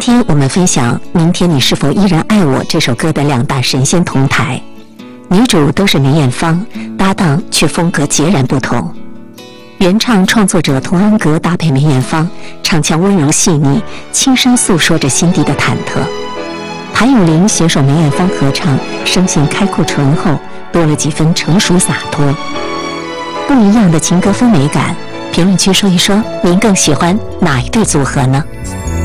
天我们分享《明天你是否依然爱我》这首歌的两大神仙同台，女主都是梅艳芳，搭档却风格截然不同。原唱创作者童安格搭配梅艳芳，唱腔温柔细腻，轻声诉说着心底的忐忑。谭咏麟携手梅艳芳合唱，声线开阔醇厚，多了几分成熟洒脱。不一样的情歌氛围感，评论区说一说，您更喜欢哪一对组合呢？